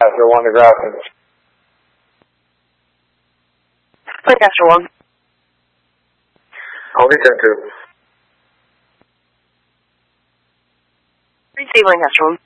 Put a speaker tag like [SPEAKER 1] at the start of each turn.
[SPEAKER 1] Lancaster 1 to Grafton.
[SPEAKER 2] Lancaster 1.
[SPEAKER 1] I'll return 2.
[SPEAKER 2] Receive Lancaster 1.